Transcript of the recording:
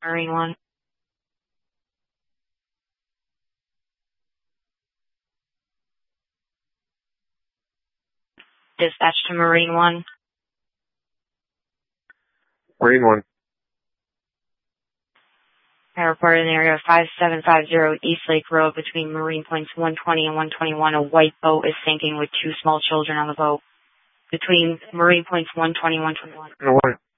Marine 1. Dispatch to Marine 1. Marine 1. I report in the area of 5750 East Lake Road between Marine Points 120 and 121. A white boat is sinking with 2 small children on the boat. Between Marine Points 120 and 121.